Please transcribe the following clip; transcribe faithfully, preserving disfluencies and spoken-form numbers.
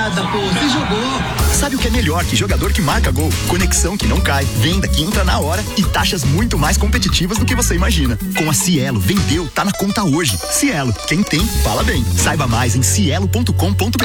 nada, pô. Você jogou. Sabe o que é melhor que jogador que marca gol? Conexão que não cai, venda que entra na hora e taxas muito mais competitivas do que você imagina. Com a Cielo, vendeu, tá na conta hoje. Cielo, quem tem, fala bem. Saiba mais em cielo ponto com ponto br.